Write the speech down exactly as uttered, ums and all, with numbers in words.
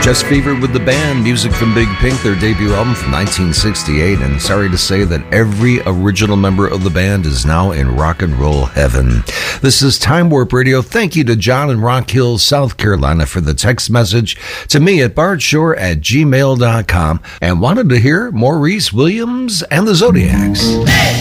Just Fever with the band, music from Big Pink, their debut album from nineteen sixty-eight, and sorry to say that every original member of the band is now in rock and roll heaven. This is Time Warp Radio. Thank you to John in Rock Hill, South Carolina for the text message to me at bartshore at gmail dot com, and wanted to hear Maurice Williams and the Zodiacs. Hey!